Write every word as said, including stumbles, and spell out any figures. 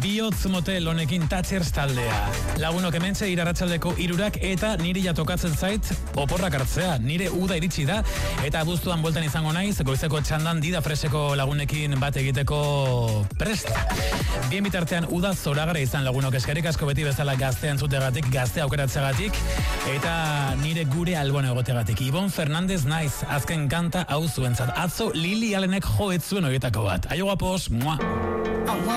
Bihotz motel honekin Thatchers taldea. Lagunok hementxe irarratsaldeko irurak eta niri jatokatzen zait oporrak hartzea. Nire uda iritsi da eta abuztuan bueltan izango naiz, goizeko txandan Dida Freseko lagunekin bat egiteko prest. Bien bitartean uda zoragarri izan lagunok, eskerrik asko beti bezala gaztean zutegatik, gazte aukeratzegatik eta nire gure albone egotegatik. Ibon Fernandez naiz, azken kanta hau zuentzat. Atzo Lili Allenek jo ez zuen horietako bat. Aio guapos, mua!